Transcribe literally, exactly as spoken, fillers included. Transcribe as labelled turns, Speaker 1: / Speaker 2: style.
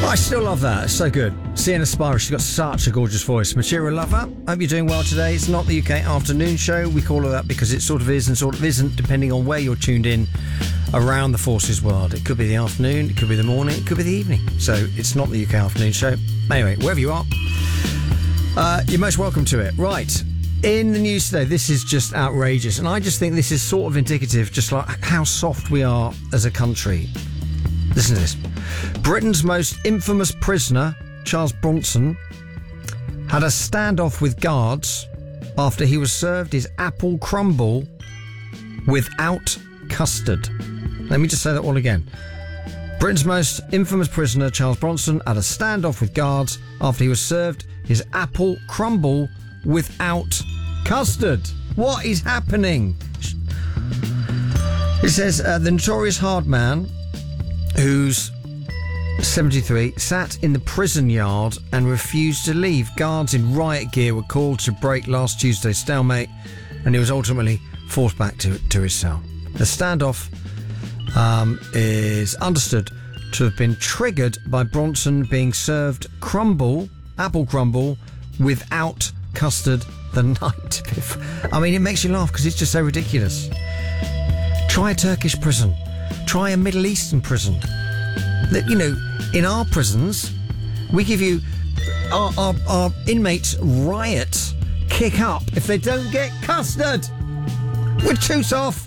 Speaker 1: I still love that. It's so good. Sienna Spira, she's got such a gorgeous voice. Material Lover, hope you're doing well today. It's not the U K afternoon show. We call it that because it sort of is and sort of isn't, depending on where you're tuned in around the forces world. It could be the afternoon, it could be the morning, it could be the evening. So it's not the U K afternoon show. Anyway, wherever you are, uh, you're most welcome to it. Right. In the news today, this is just outrageous. And I just think this is sort of indicative, just like how soft we are as a country. Listen to this. Britain's most infamous prisoner, Charles Bronson, had a standoff with guards after he was served his apple crumble without custard. Let me just say that all again. Britain's most infamous prisoner, Charles Bronson, had a standoff with guards after he was served his apple crumble without custard. What is happening? It says uh, the notorious hard man, who's seventy-three, sat in the prison yard and refused to leave. Guards in riot gear were called to break last Tuesday's stalemate, and he was ultimately forced back to, to his cell. The standoff um, is understood to have been triggered by Bronson being served crumble, apple crumble, without custard the night before. I mean, it makes you laugh because it's just so ridiculous. Try a Turkish prison. Try a Middle Eastern prison. That, you know, in our prisons, we give you our, our, our inmates riot, kick up if they don't get custard. We're too soft.